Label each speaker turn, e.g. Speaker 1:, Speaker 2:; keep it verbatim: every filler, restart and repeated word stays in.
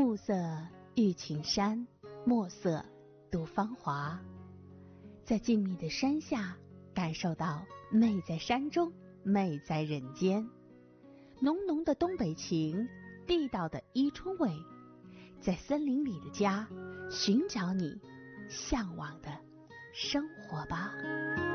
Speaker 1: 暮色遇青山，墨色度芳华。在静谧的山下，感受到美在山中，美在人间。浓浓的东北情，地道的伊春味，在森林里的家，寻找你向往的生活吧。